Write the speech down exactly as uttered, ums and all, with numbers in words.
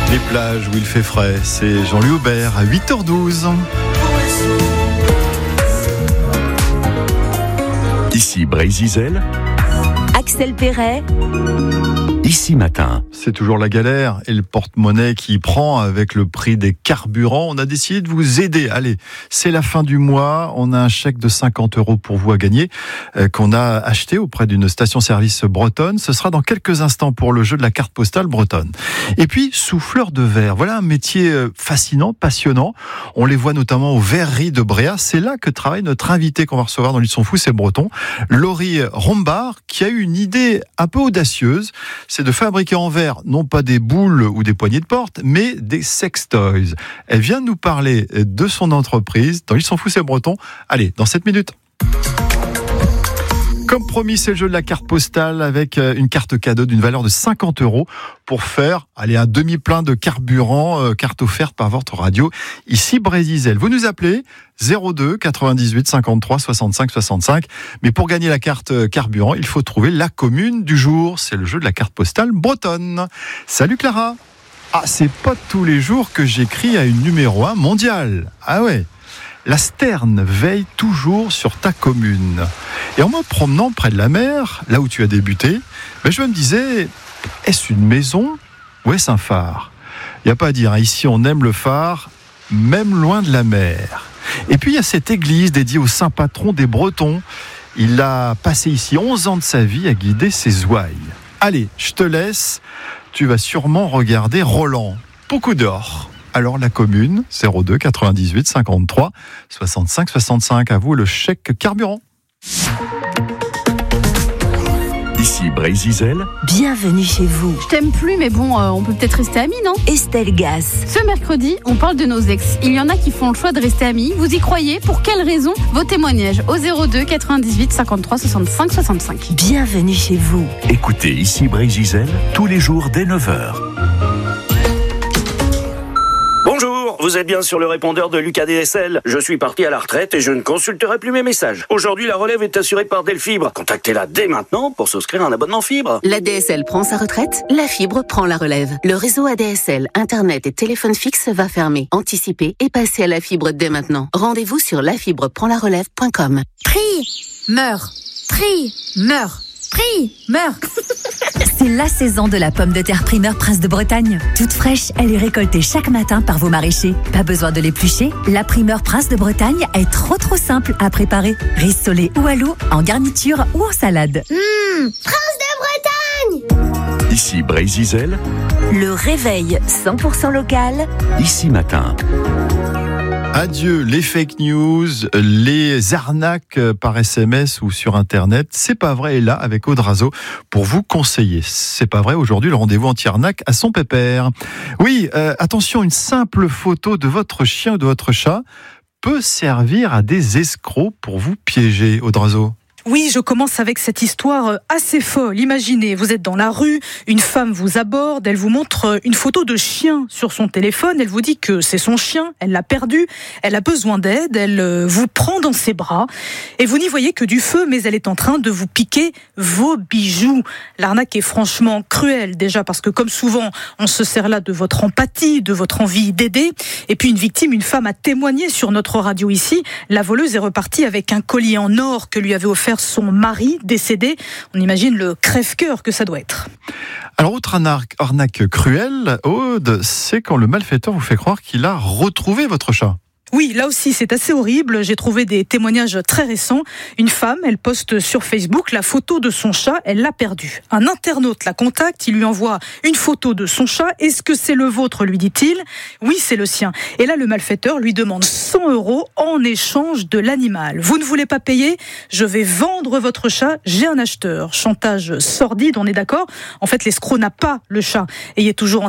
Les plages où il fait frais, c'est Jean-Louis Aubert à huit heures douze. Ici Brézizel, Axel Perret, Ici Matin. C'est toujours la galère et le porte-monnaie qui prend avec le prix des carburants. On a décidé de vous aider. Allez, c'est la fin du mois. On a un chèque de cinquante euros pour vous à gagner euh, qu'on a acheté auprès d'une station-service bretonne. Ce sera dans quelques instants pour le jeu de la carte postale bretonne. Et puis, souffleur de verre. Voilà un métier fascinant, passionnant. On les voit notamment aux verreries de Bréa. C'est là que travaille notre invité qu'on va recevoir dans l'Île sont fous, c'est breton. Laurie Rombard, qui a eu une idée un peu audacieuse. C'est de fabriquer en verre, non pas des boules ou des poignées de porte, mais des sex toys. Elle vient de nous parler de son entreprise. Dans Ils s'en foutent, c'est breton. Allez, dans sept minutes. Comme promis, c'est le jeu de la carte postale avec une carte cadeau d'une valeur de cinquante euros pour faire, allez, un demi-plein de carburant, euh, carte offerte par votre radio. Ici, Brézizel. Vous nous appelez zéro deux quatre-vingt-dix-huit cinquante-trois soixante-cinq soixante-cinq. Mais pour gagner la carte carburant, il faut trouver la commune du jour. C'est le jeu de la carte postale bretonne. Salut Clara. Ah, c'est pas tous les jours que j'écris à une numéro un mondiale. Ah ouais. La Sterne veille toujours sur ta commune. Et en me promenant près de la mer, là où tu as débuté, ben je me disais, est-ce une maison ou est-ce un phare ? Il n'y a pas à dire, hein, ici on aime le phare, même loin de la mer. Et puis il y a cette église dédiée au saint patron des Bretons. Il a passé ici onze ans de sa vie à guider ses ouailles. Allez, je te laisse, tu vas sûrement regarder Roland. Beaucoup d'or. Alors la commune, zéro deux quatre-vingt-dix-huit cinquante-trois soixante-cinq soixante-cinq. À vous le chèque carburant. Ici Brézizel, bienvenue chez vous. Je t'aime plus, mais bon, euh, on peut peut-être rester amis, non ? Estelle Gass. Ce mercredi, on parle de nos ex. Il y en a qui font le choix de rester amis. Vous y croyez ? Pour quelles raisons ? Vos témoignages au zéro deux quatre-vingt-dix-huit cinquante-trois soixante-cinq soixante-cinq. Bienvenue chez vous. écoutez Ici Brézizel tous les jours dès neuf heures. Bonjour, vous êtes bien sur le répondeur de Lucas D S L. Je suis parti à la retraite et je ne consulterai plus mes messages. Aujourd'hui, la relève est assurée par Delfibre. Contactez-la dès maintenant pour souscrire un abonnement fibre. La D S L prend sa retraite, la fibre prend la relève. Le réseau A D S L, Internet et téléphone fixe va fermer. Anticipez et passez à la fibre dès maintenant. Rendez-vous sur la fibre prend la relève point com. Prix, meurt, prix, meurt. Prix, meurt. C'est la saison de la pomme de terre primeur Prince de Bretagne. Toute fraîche, elle est récoltée chaque matin par vos maraîchers. Pas besoin de l'éplucher. La primeur Prince de Bretagne est trop trop simple à préparer. Rissolée ou à l'eau, en garniture ou en salade. Mmh, Prince de Bretagne. Ici Brézizel, Le réveil cent pour cent local. Ici Matin. Adieu les fake news, les arnaques par S M S ou sur Internet. C'est pas vrai est là avec Aude Razo pour vous conseiller. C'est pas vrai aujourd'hui le rendez-vous anti-arnaque à son pépère. Oui, euh, attention, une simple photo de votre chien ou de votre chat peut servir à des escrocs pour vous piéger, Aude Razo. Oui, je commence avec cette histoire assez folle. Imaginez, vous êtes dans la rue, une femme vous aborde, elle vous montre une photo de chien sur son téléphone, elle vous dit que c'est son chien, elle l'a perdu, elle a besoin d'aide, elle vous prend dans ses bras et vous n'y voyez que du feu, mais elle est en train de vous piquer vos bijoux. L'arnaque est franchement cruelle, déjà parce que comme souvent, on se sert là de votre empathie, de votre envie d'aider. Et puis une victime, une femme a témoigné sur notre radio ici. La voleuse est repartie avec un collier en or que lui avait offert son mari décédé. On imagine le crève-cœur que ça doit être. Alors, autre arnaque, arnaque cruelle, Aude, c'est quand le malfaiteur vous fait croire qu'il a retrouvé votre chat. Oui, là aussi, c'est assez horrible. J'ai trouvé des témoignages très récents. Une femme, elle poste sur Facebook la photo de son chat, elle l'a perdu. Un internaute la contacte, il lui envoie une photo de son chat. Est-ce que c'est le vôtre, lui dit-il. Oui, c'est le sien. Et là, le malfaiteur lui demande cent euros en échange de l'animal. Vous ne voulez pas payer ? Je vais vendre votre chat, j'ai un acheteur. Chantage sordide, on est d'accord ? En fait, l'escroc n'a pas le chat et il est toujours en